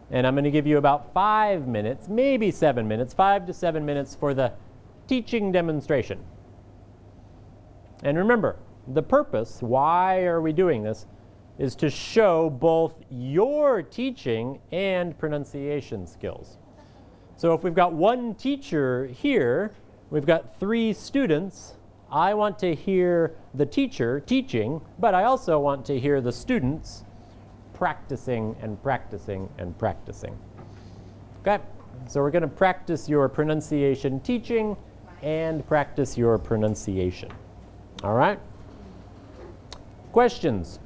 And I'm going to give you about 5 minutes, maybe 7 minutes, 5 to 7 minutes for the teaching demonstration. And remember, the purpose, why are we doing this, is to show both your teaching and pronunciation skills. So if we've got one teacher here, we've got 3 students, I want to hear the teacher teaching, but I also want to hear the students practicing and practicing and practicing. Okay, so we're going to practice your pronunciation teaching and practice your pronunciation. All right? Questions?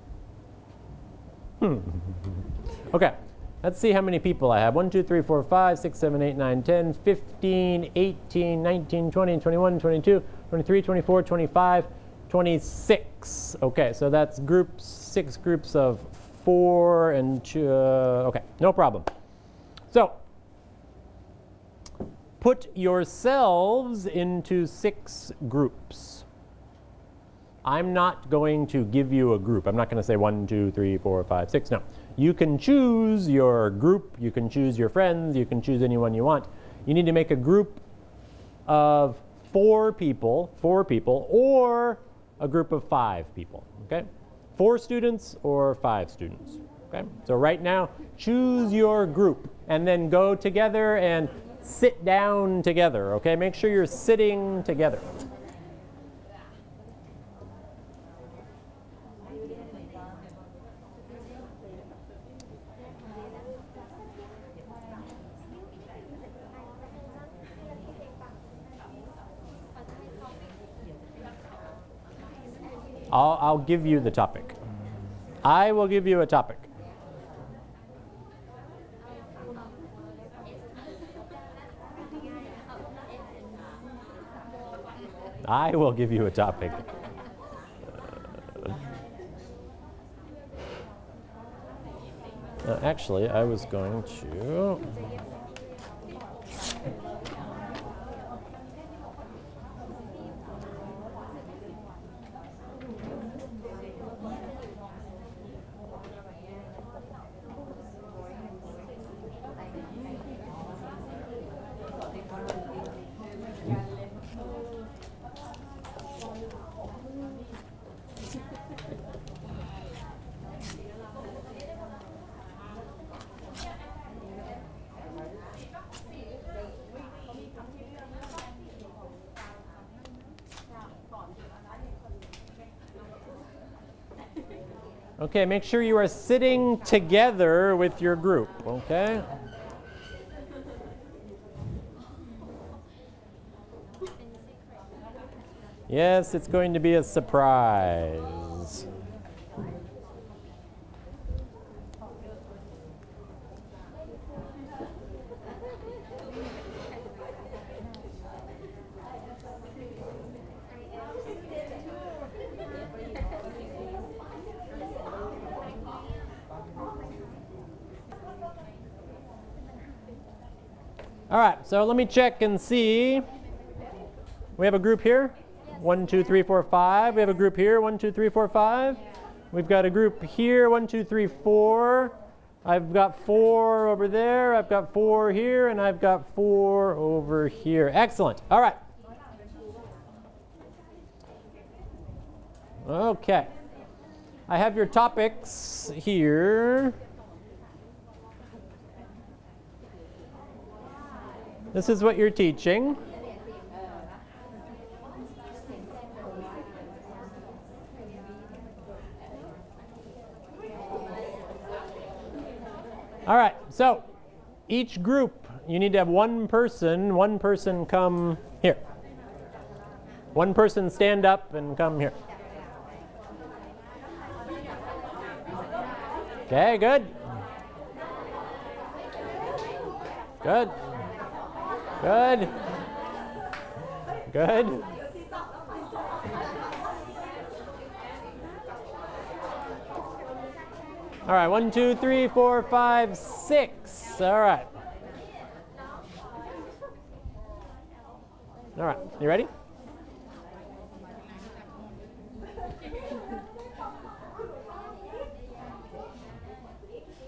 Okay, let's see how many people I have. 1, 2, 3, 4, 5, 6, 7, 8, 9, 10, 15, 18, 19, 20, 21, 22, 23, 24, 25, 26. Okay, so that's groups, 6 groups of 4 and 2. Okay, no problem. So, put yourselves into 6 groups. I'm not going to give you a group. I'm not going to say 1, 2, 3, 4, 5, 6. No. You can choose your group. You can choose your friends. You can choose anyone you want. You need to make a group of 4 people, or a group of 5 people. Okay? 4 students or 5 students. Okay? So right now, choose your group and then go together and sit down together. Okay? Make sure you're sitting together. I'll give you the topic. I will give you a topic. I will give you a topic. Actually, I was going to... Okay, make sure you are sitting together with your group, okay? Yes, it's going to be a surprise. All right, so let me check and see. We have a group here. 1, 2, 3, 4, 5. We have a group here. 1, 2, 3, 4, 5. We've got a group here. 1, 2, 3, 4. I've got 4 over there. I've got 4 here, and I've got 4 over here. Excellent. All right. Okay. I have your topics here. This is what you're teaching. All right, so each group, you need to have one person come here. One person stand up and come here. Okay, good. Good. Good. Good. All right, 1, 2, 3, 4, 5, 6. All right. All right, you ready?